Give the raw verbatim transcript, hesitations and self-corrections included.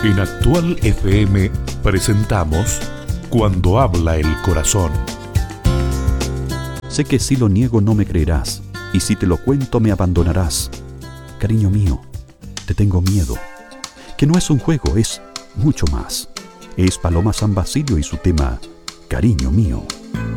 En Actual F M presentamos Cuando habla el corazón. Sé que si lo niego no me creerás, y si te lo cuento me abandonarás. Cariño mío, te tengo miedo, que no es un juego, es mucho más. Es Paloma San Basilio y su tema Cariño mío.